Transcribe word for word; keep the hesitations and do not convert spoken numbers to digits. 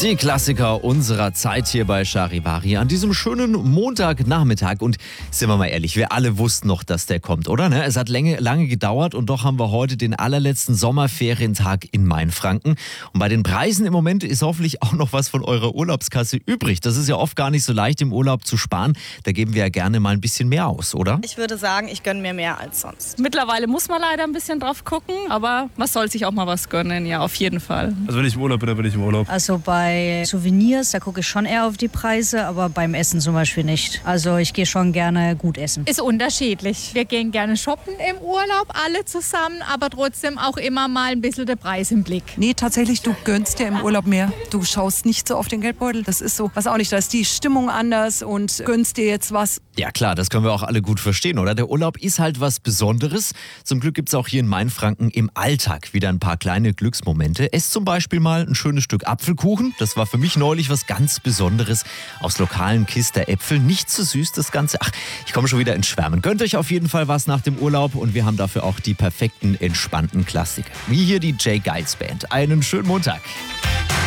Die Klassiker unserer Zeit hier bei Charivari an diesem schönen Montagnachmittag. Und sind wir mal ehrlich, wir alle wussten noch, dass der kommt, oder? Ne? Es hat lange, lange gedauert und doch haben wir heute den allerletzten Sommerferientag in Mainfranken. Und bei den Preisen im Moment ist hoffentlich auch noch was von eurer Urlaubskasse übrig. Das ist ja oft gar nicht so leicht im Urlaub zu sparen. Da geben wir ja gerne mal ein bisschen mehr aus, oder? Ich würde sagen, ich gönne mir mehr als sonst. Mittlerweile muss man leider ein bisschen drauf gucken, aber man soll sich auch mal was gönnen, ja, auf jeden Fall. Also wenn ich im Urlaub bin, dann bin ich im Urlaub. Also bei Souvenirs, da gucke ich schon eher auf die Preise, aber beim Essen zum Beispiel nicht. Also ich gehe schon gerne gut essen. Ist unterschiedlich. Wir gehen gerne shoppen im Urlaub, alle zusammen, aber trotzdem auch immer mal ein bisschen der Preis im Blick. Nee, tatsächlich, du gönnst dir im Urlaub mehr. Du schaust nicht so auf den Geldbeutel. Das ist so, was auch nicht, da ist die Stimmung anders und gönnst dir jetzt was. Ja klar, das können wir auch alle gut verstehen, oder? Der Urlaub ist halt was Besonderes. Zum Glück gibt es auch hier in Mainfranken im Alltag wieder ein paar kleine Glücksmomente. Esst zum Beispiel mal ein schönes Stück Apfelkuchen. Das war für mich neulich was ganz Besonderes. Aus lokalen Kister Äpfel. Nicht zu süß das Ganze. Ach, ich komme schon wieder ins Schwärmen. Gönnt euch auf jeden Fall was nach dem Urlaub und wir haben dafür auch die perfekten, entspannten Klassiker. Wie hier die J. Geils Band. Einen schönen Montag.